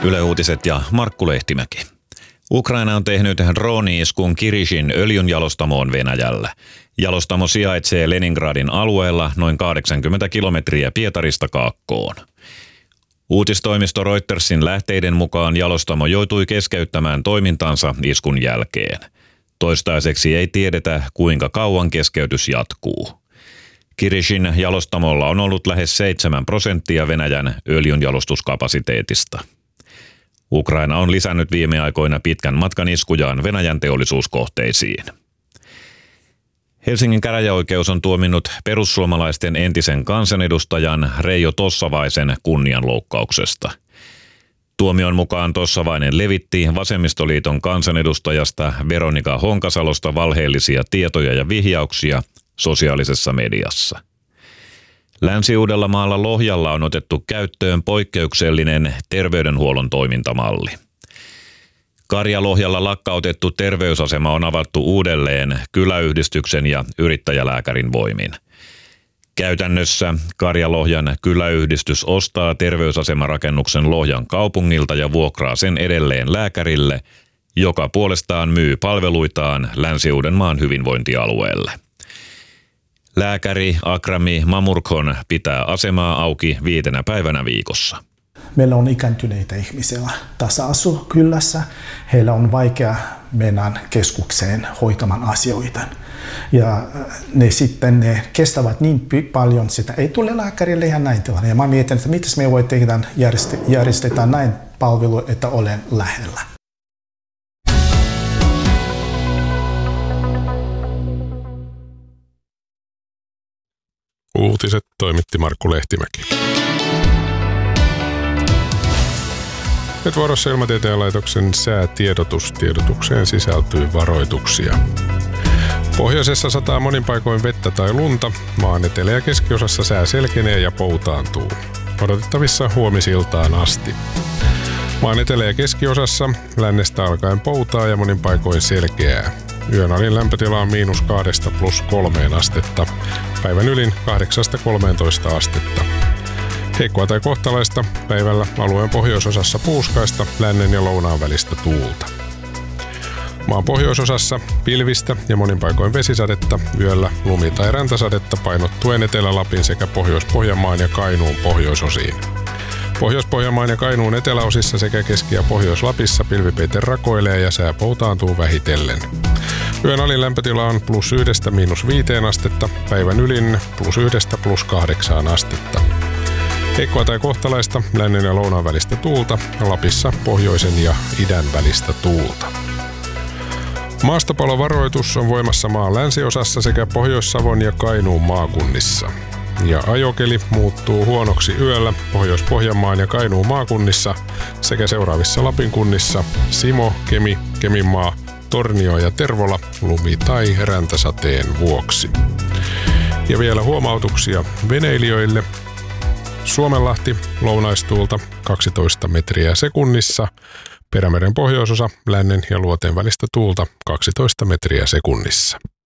Yle Uutiset ja Markku Lehtimäki. Ukraina on tehnyt drooni-iskun Kirishin öljynjalostamoon Venäjällä. Jalostamo sijaitsee Leningradin alueella noin 80 kilometriä Pietarista kaakkoon. Uutistoimisto Reutersin lähteiden mukaan jalostamo joutui keskeyttämään toimintansa iskun jälkeen. Toistaiseksi ei tiedetä, kuinka kauan keskeytys jatkuu. Kirishin jalostamolla on ollut lähes 7% Venäjän öljynjalostuskapasiteetista. Ukraina on lisännyt viime aikoina pitkän matkan iskujaan Venäjän teollisuuskohteisiin. Helsingin käräjäoikeus on tuominnut perussuomalaisten entisen kansanedustajan Reijo Tossavaisen kunnianloukkauksesta. Tuomion mukaan Tossavainen levitti Vasemmistoliiton kansanedustajasta Veronika Honkasalosta valheellisia tietoja ja vihjauksia sosiaalisessa mediassa. Länsi-Uudellamaalla Lohjalla on otettu käyttöön poikkeuksellinen terveydenhuollon toimintamalli. Karjalohjalla lakkautettu terveysasema on avattu uudelleen kyläyhdistyksen ja yrittäjälääkärin voimin. Käytännössä Karjalohjan kyläyhdistys ostaa terveysasemarakennuksen Lohjan kaupungilta ja vuokraa sen edelleen lääkärille, joka puolestaan myy palveluitaan Länsi-Uudenmaan hyvinvointialueelle. Lääkäri Akrami Mamurkhon pitää asemaa auki 5 päivänä viikossa. Meillä on ikääntyneitä ihmisiä tässä asukylässä. Heillä on vaikea mennä keskukseen hoitamaan asioita. Ja ne kestävät niin paljon, että ei tule lääkärille ja näin tilanne. Ja mä mietin, että miten me voi tehdä järjestetään näin palvelu, että olen lähellä. Uutiset toimitti Markku Lehtimäki. Nyt vuorossa Ilmatieteen laitoksen säätiedotus. Tiedotukseen sisältyy varoituksia. Pohjoisessa sataa monin paikoin vettä tai lunta. Maan etelä- ja keskiosassa sää selkenee ja poutaantuu. Odotettavissa huomisiltaan asti. Maan etelä- ja keskiosassa lännestä alkaen poutaa ja monin paikoin selkeää. Yön alin lämpötila on -2 +3 astetta. Päivän ylin 8-13 astetta. Heikkoa tai kohtalaista päivällä alueen pohjoisosassa puuskaista, lännen ja lounaan välistä tuulta. Maan pohjoisosassa pilvistä ja monin paikoin vesisadetta, yöllä lumi- tai räntäsadetta painottuen Etelä-Lapin sekä Pohjois-Pohjanmaan ja Kainuun pohjoisosiin. Pohjois-Pohjanmaan ja Kainuun eteläosissa sekä Keski- ja Pohjois-Lapissa pilvipeite rakoilee ja sää poutaantuu vähitellen. Yön alin lämpötila on +1 -5 astetta, päivän ylin +1 +8 astetta. Heikkoa tai kohtalaista lännen ja lounaan välistä tuulta, Lapissa pohjoisen ja idän välistä tuulta. Maastopalovaroitus on voimassa maan länsiosassa sekä Pohjois-Savon ja Kainuun maakunnissa. Ja ajokeli muuttuu huonoksi yöllä Pohjois-Pohjanmaan ja Kainuun maakunnissa sekä seuraavissa Lapin kunnissa Simo, Kemi, Keminmaa, Tornio ja Tervola lumi- tai räntäsateen vuoksi. Ja vielä huomautuksia veneilijöille. Suomenlahti lounaistuulta 12 metriä sekunnissa. Perämeren pohjoisosa lännen ja luoteen välistä tuulta 12 metriä sekunnissa.